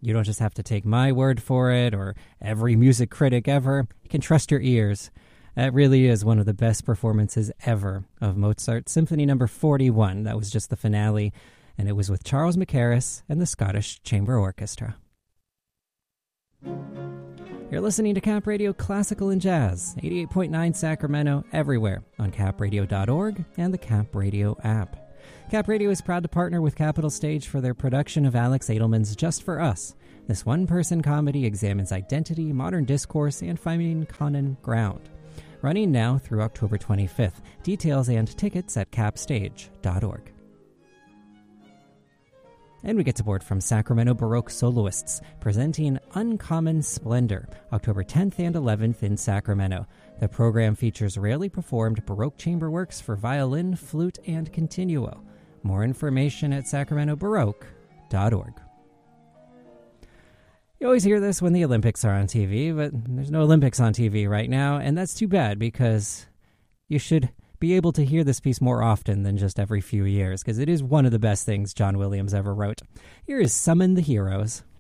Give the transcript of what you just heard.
You don't just have to take my word for it or every music critic ever. You can trust your ears. That really is one of the best performances ever of Mozart Symphony No. 41. That was just the finale, and it was with Charles Mackerras and the Scottish Chamber Orchestra. You're listening to Cap Radio Classical and Jazz, 88.9 Sacramento, everywhere on capradio.org and the Cap Radio app. Cap Radio is proud to partner with Capitol Stage for their production of Alex Edelman's Just for Us. This one-person comedy examines identity, modern discourse, and finding common ground. Running now through October 25th. Details and tickets at capstage.org. And we get support from Sacramento Baroque Soloists, presenting Uncommon Splendor, October 10th and 11th in Sacramento. The program features rarely performed Baroque chamber works for violin, flute, and continuo. More information at sacramentobaroque.org. You always hear this when the Olympics are on TV, but there's no Olympics on TV right now, and that's too bad because you should be able to hear this piece more often than just every few years, because it is one of the best things John Williams ever wrote. Here is Summon the Heroes.